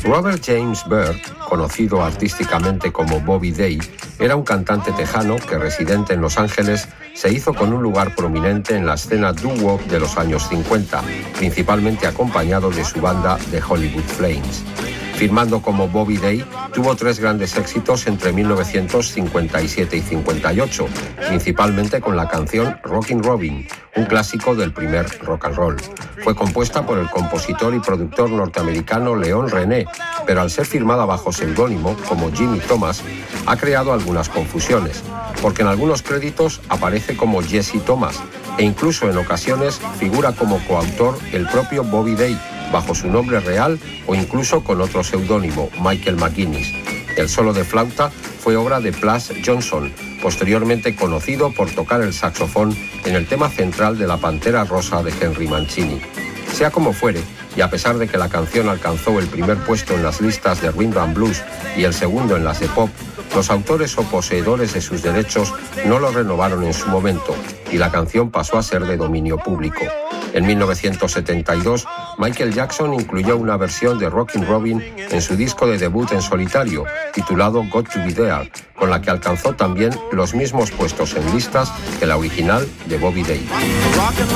Robert James Byrd, conocido artísticamente como Bobby Day, era un cantante tejano que, residente en Los Ángeles, se hizo con un lugar prominente en la escena doo-wop de los años 50, principalmente acompañado de su banda The Hollywood Flames. Firmando como Bobby Day, tuvo 3 grandes éxitos entre 1957 y 58, principalmente con la canción Rockin' Robin, un clásico del primer rock and roll. Fue compuesta por el compositor y productor norteamericano Leon René, pero al ser firmada bajo seudónimo, como Jimmy Thomas, ha creado algunas confusiones, porque en algunos créditos aparece como Jesse Thomas, e incluso en ocasiones figura como coautor el propio Bobby Day, bajo su nombre real o incluso con otro seudónimo, Michael McGuinness. El solo de flauta fue obra de Plas Johnson, posteriormente conocido por tocar el saxofón en el tema central de La Pantera Rosa de Henry Mancini. Sea como fuere, y a pesar de que la canción alcanzó el primer puesto en las listas de Rhythm and Blues y el segundo en las de pop, los autores o poseedores de sus derechos no lo renovaron en su momento y la canción pasó a ser de dominio público. En 1972, Michael Jackson incluyó una versión de Rockin' Robin en su disco de debut en solitario, titulado Got to Be There, con la que alcanzó también los mismos puestos en listas que la original de Bobby Day.